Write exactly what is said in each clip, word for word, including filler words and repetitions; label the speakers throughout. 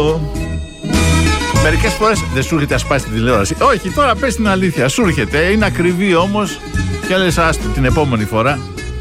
Speaker 1: Μερικές φορές δεν σου έρχεται να σπάσει την τηλεόραση. Όχι, τώρα πες την αλήθεια. Σου έρχεται, είναι ακριβή όμως. Και λες άστο την επόμενη φορά.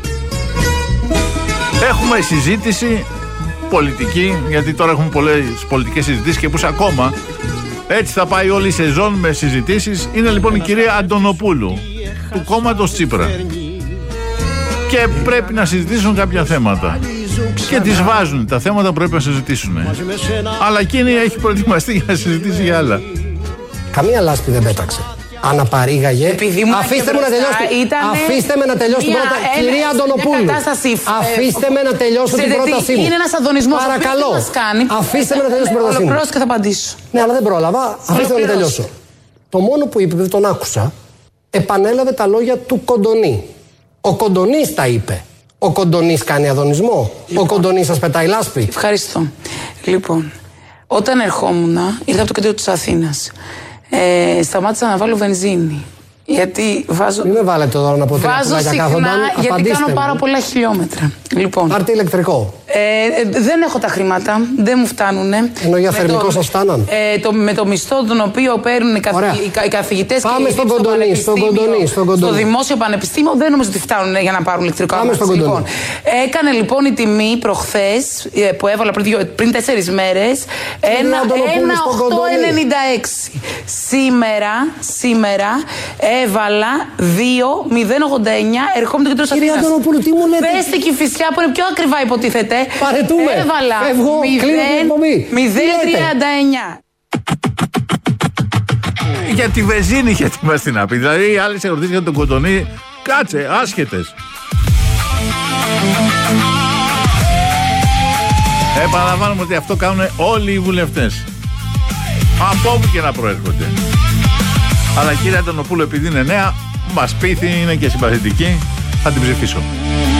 Speaker 1: Έχουμε συζήτηση πολιτική, γιατί τώρα έχουμε πολλές πολιτικές συζητήσεις και πούς ακόμα. Έτσι θα πάει όλη η σεζόν με συζητήσεις. Είναι λοιπόν η κυρία Αντωνοπούλου του κόμματος Τσίπρα. Και πρέπει να συζητήσουν κάποια θέματα. Και τις βάζουν τα θέματα που πρέπει να συζητήσουν. Αλλά εκείνη έχει προετοιμαστεί για να συζητήσει για άλλα.
Speaker 2: Καμία λάσπη δεν πέταξε. Αναπαρήγαγε. Αφήστε με να τελειώσω. Αφήστε με να τελειώσω την πρόταση. Κυρία Αντωνοπούλου. Αφήστε με να τελειώσω την πρότασή μου.
Speaker 3: Είναι ένας αντωνισμός.
Speaker 2: Παρακαλώ. Αφήστε με να τελειώσω την πρότασή μου.
Speaker 3: Ολοκληρώσω και θα απαντήσω.
Speaker 2: Ναι, αλλά δεν πρόλαβα. Αφήστε με να τελειώσω. Το μόνο που είπε, δεν τον άκουσα, επανέλαβε τα λόγια του Κοντονή. Ο Κοντονής τα είπε. Ο Κοντονής κάνει αδωνισμό. Λοιπόν. Ο Κοντονής σας πετάει λάσπη.
Speaker 3: Ευχαριστώ. Λοιπόν, όταν ερχόμουν, ήρθα από το κέντρο της Αθήνας. Ε, σταμάτησα να βάλω βενζίνη. Γιατί βάζω.
Speaker 2: Μην με βάλετε τώρα να πω τι
Speaker 3: βάζω συχνά, γιατί κάνω
Speaker 2: μου.
Speaker 3: πάρα πολλά χιλιόμετρα. Λοιπόν.
Speaker 2: Πάρτε ηλεκτρικό.
Speaker 3: Ε, δεν έχω τα χρήματα, δεν μου φτάνουνε.
Speaker 2: Ενώ για θερμικό σας φτάναν.
Speaker 3: Ε, το, με το μισθό τον οποίο παίρνουν οι, καθη, οι, οι καθηγητές.
Speaker 2: Πάμε και στον Κοντονή, στο, στο,
Speaker 3: στο δημόσιο πανεπιστήμιο, δεν νομίζω ότι φτάνουν για να πάρουν ηλεκτρικό.
Speaker 2: Πάμε στον Κοντονή.
Speaker 3: Λοιπόν, έκανε λοιπόν η τιμή προχθές που έβαλα πριν, πριν τέσσερις μέρες ένα οκτώ ενενήντα έξι. Σήμερα, σήμερα έβαλα δύο μηδέν ογδόντα εννιά, ερχόμουν το κέντρο της Αθήνας.
Speaker 2: Κυρία Αντωνοπούλου, τι μου λέτε.
Speaker 3: Πες την Κηφισιά που είναι πιο ακριβά υποτίθεται.
Speaker 2: Παρετούμε.
Speaker 3: Έβαλα μηδέν τριάντα εννιά.
Speaker 1: Για τη βενζίνη είχε ετοιμαστεί να πει. Δηλαδή οι άλλες ερωτήσεις για τον Κοντονή, κάτσε, άσχετες. Επαναλαμβάνουμε ότι αυτό κάνουν όλοι οι βουλευτές. Από όπου και να προέρχονται. Αλλά κύριε Αντωνοπούλου, επειδή είναι νέα, μας πείθει, είναι και συμπαθητική, θα την ψηφίσω.